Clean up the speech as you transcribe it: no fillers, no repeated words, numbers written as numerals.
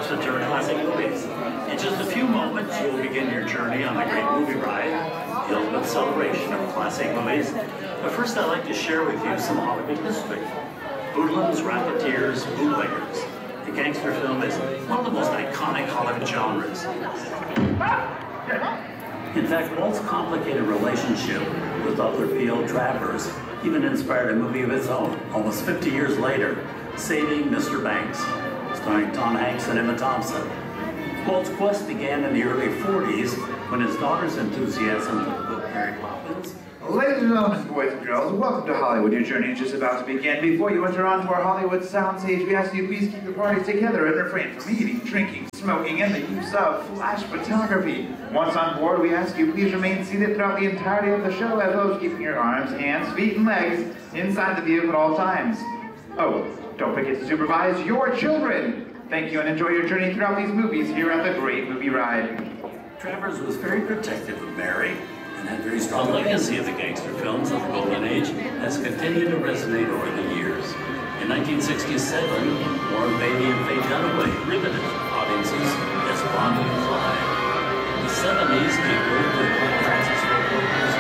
to turn classic movies. In just a few moments, you'll begin your journey on the Great Movie Ride, the ultimate celebration of classic movies. But first, I'd like to share with you some Hollywood history. Hoodlums, racketeers, bootleggers. The gangster film is one of the most iconic Hollywood genres. In fact, Walt's complicated relationship with Arthur P.L. Travers even inspired a movie of its own, almost 50 years later, Saving Mr. Banks, starring Tom Hanks and Emma Thompson. Walt's quest began in the early 40s when his daughter's enthusiasm for the book Mary Poppins. Ladies and gentlemen, boys and girls, welcome to Hollywood. Your journey is just about to begin. Before you enter onto our Hollywood soundstage, we ask you please keep your parties together and refrain from eating, drinking, smoking, and the use of flash photography. Once on board, we ask you please remain seated throughout the entirety of the show, as well as keeping your arms, hands, feet, and legs inside the vehicle at all times. Oh, don't forget to supervise your children. Thank you and enjoy your journey throughout these movies here at the Great Movie Ride. Travers was very protective of Mary and had very strong legacy of the gangster films of the Golden Age has continued to resonate over the years. In 1967, Warren Beatty and Faye Dunaway riveted audiences as Bonnie and Clyde. In the 70s, Kate Winslet and Francis Ford Coppola